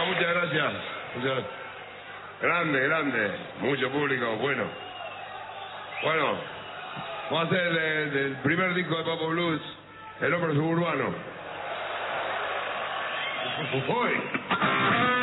No, muchas gracias. Muchas gracias. Grande, grande. Mucho público, bueno. Bueno, vamos a hacer el primer disco de Papo Blues, El Hombre Suburbano. Uy.